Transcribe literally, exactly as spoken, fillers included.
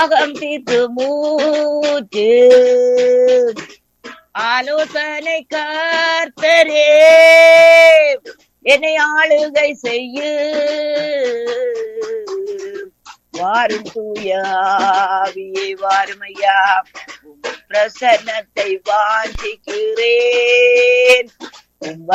தாகம் தீர்த்து மூச்சு ஆலோசனை கர்த்தரே என்னை ஆளுகை செய்ய வாரும் தூயாவியே வாருமையா பிரசன்னத்தை வாஞ்சிக்கிறேன்.